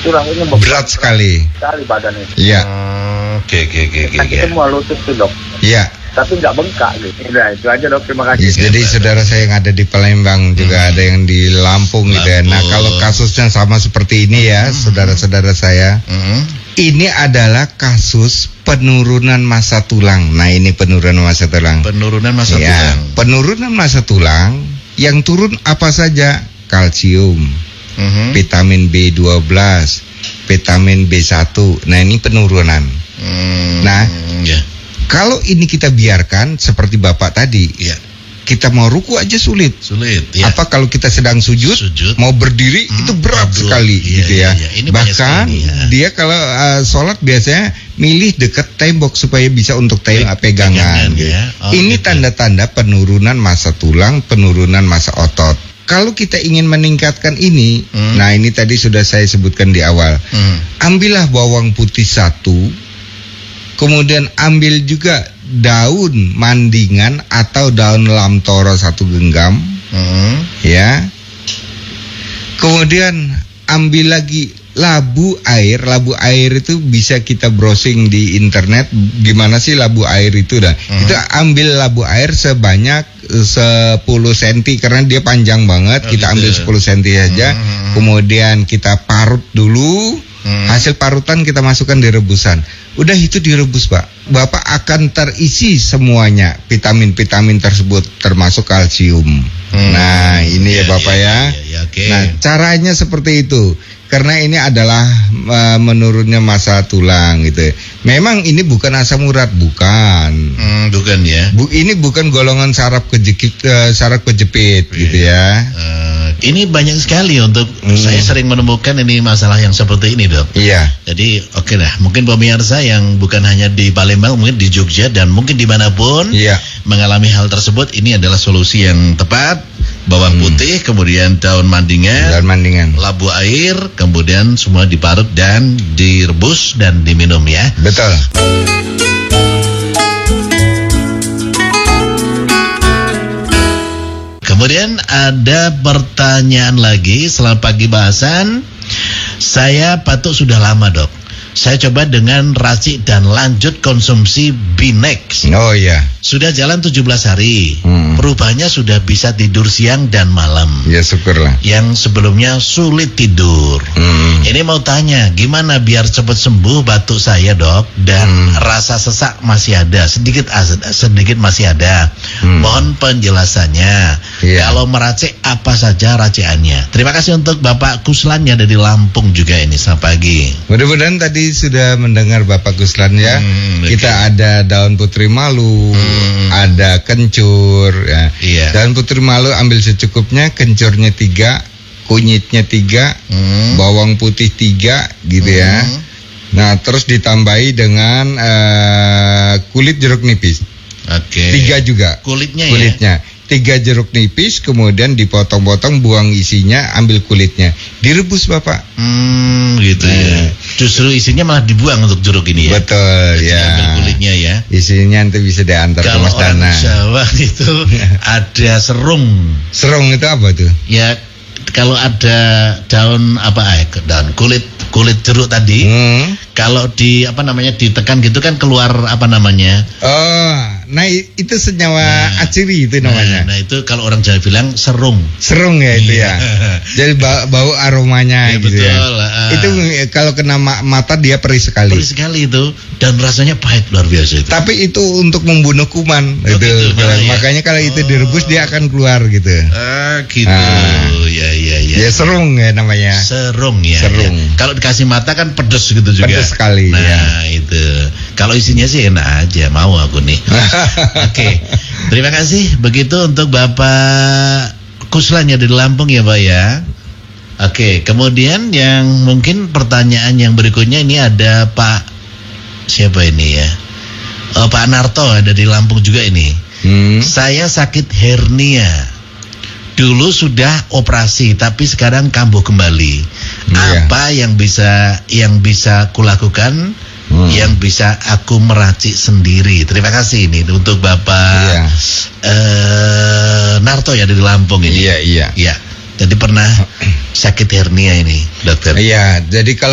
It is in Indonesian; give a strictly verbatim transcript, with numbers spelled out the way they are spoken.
tulangnya berat sekali. Sekali badannya. Iya. Oke oke oke oke. Sakit semua lutut tuh dok. Iya. Tapi nggak bengkak gitu. Nah itu aja dok, terima kasih. Yes, jadi saudara saya yang ada di Palembang juga hmm. ada yang di Lampung, Lampung gitu ya. Nah kalau kasusnya sama seperti ini ya, hmm. saudara-saudara saya, hmm. ini adalah kasus penurunan massa tulang. Nah ini penurunan massa tulang. Penurunan massa ya, tulang. Penurunan massa tulang yang turun apa saja? Kalsium, hmm. vitamin B dua belas, vitamin B satu. Nah ini penurunan. Hmm. Nah. Yeah. Kalau ini kita biarkan seperti Bapak tadi, ya. Kita mau ruku aja sulit. Sulit. Ya. Apa kalau kita sedang sujud, sujud. mau berdiri hmm, itu berat aduh, sekali, iya, gitu ya. Iya, iya. Ini bahkan sekali, ya. dia kalau uh, sholat biasanya milih dekat tembok supaya bisa untuk te- pegangan. pegangan gitu. Ya. Oh, ini gitu. Tanda-tanda penurunan massa tulang, penurunan massa otot. Kalau kita ingin meningkatkan ini, hmm. nah ini tadi sudah saya sebutkan di awal. Hmm. Ambillah bawang putih satu. Kemudian ambil juga daun mandingan atau daun lamtoro satu genggam, hmm. ya. Kemudian ambil lagi labu air. Labu air itu bisa kita browsing di internet. Gimana sih labu air itu dah? Hmm. Kita ambil labu air sebanyak sepuluh sentimeter karena dia panjang banget. Oh, kita gitu. Ambil sepuluh sentimeter saja. Hmm. Kemudian kita parut dulu. Hmm. Hasil parutan kita masukkan di rebusan. Udah itu direbus Pak. Bapak akan terisi semuanya vitamin-vitamin tersebut termasuk kalsium. Hmm. Nah ini ya, ya Bapak ya. ya. ya, ya okay. Nah caranya seperti itu. Karena ini adalah uh, menurunnya massa tulang gitu. Memang ini bukan asam urat, bukan. Hmm, bukan ya. Bu, ini bukan golongan saraf kejepit, uh, saraf kejepit yeah. gitu ya. Uh, ini banyak sekali untuk hmm. saya sering menemukan ini masalah yang seperti ini dok. Iya. Jadi oke okay lah, mungkin pemirsa yang bukan hanya di Palembang, mungkin di Jogja dan mungkin dimanapun yeah. mengalami hal tersebut, ini adalah solusi yang tepat. Bawang hmm. putih, kemudian daun mandingan, daun mandingan, labu air, kemudian semua diparut dan direbus dan diminum ya. Betul. Kemudian ada pertanyaan lagi setelah pagi bahasan. Saya batuk sudah lama dok. Saya coba dengan racik dan lanjut konsumsi Binex. Oh iya. Sudah jalan tujuh belas hari. Hmm. Perubahannya sudah bisa tidur siang dan malam. Ya syukurlah. Yang sebelumnya sulit tidur. Hmm. Ini mau tanya, gimana biar cepat sembuh batuk saya dok? Dan hmm. rasa sesak masih ada, sedikit sedikit masih ada. Hmm. Mohon penjelasannya. Yeah. Kalau meracik apa saja racikannya? Terima kasih untuk Bapak Kuslan yang ada di Lampung juga ini. Selamat pagi. Mudah-mudahan tadi sudah mendengar Bapak Kuslan ya. Hmm, okay. Kita ada daun putri malu, hmm. ada kencur ya. Yeah. Daun putri malu ambil secukupnya, kencurnya tiga, kunyitnya tiga, hmm. bawang putih tiga gitu hmm. ya. Nah terus ditambahi dengan uh, kulit jeruk nipis. Oke. Okay. Tiga juga. Kulitnya, kulitnya. ya. Tiga jeruk nipis, kemudian dipotong-potong, buang isinya, ambil kulitnya, direbus Bapak. Hmm, gitu nah. ya. Justru isinya malah dibuang untuk jeruk ini ya. Betul. Jadi ya. Ambil kulitnya ya. Isinya nanti bisa diantar ke Mas Dana. Kalau orang Jawa itu ada serung. Serung itu apa tuh? Ya, kalau ada daun apa eh daun kulit kulit jeruk tadi. Hmm. Kalau di apa namanya ditekan gitu kan keluar apa namanya? Oh, nah itu senyawa nah, aciri itu namanya. Nah, nah itu kalau orang Jawa bilang serung. Serung ya itu ya. Jadi bau, bau aromanya ya, gitu betul, ya. Uh, itu kalau kena mata dia perih sekali. Perih sekali itu dan rasanya pahit luar biasa itu. Tapi itu untuk membunuh kuman oh, gitu. gitu kalau, ya? Makanya kalau itu oh. direbus dia akan keluar gitu. Ah, gitu. Nah, ya ya ya. Ya serung ya namanya. Serung ya. Serung. Ya. Kalau dikasih mata kan pedes gitu juga. Pedes sekali. Nah ya. itu kalau isinya sih enak aja, mau aku nih. Oke, okay. Terima kasih. Begitu untuk Bapak Kuslan yang di Lampung ya Pak ya. Oke, okay. Kemudian yang mungkin pertanyaan yang berikutnya ini ada Pak siapa ini ya? Oh, Pak Narto ada di Lampung juga ini. Hmm. Saya sakit hernia. Dulu sudah operasi tapi sekarang kambuh kembali. Yeah. Apa yang bisa yang bisa kulakukan? Hmm. Yang bisa aku meracik sendiri. Terima kasih ini untuk Bapak yeah. uh, Narto ya dari Lampung ini. Iya yeah, iya. Yeah. Ya. Jadi pernah sakit hernia ini, dokter. Iya, jadi kalau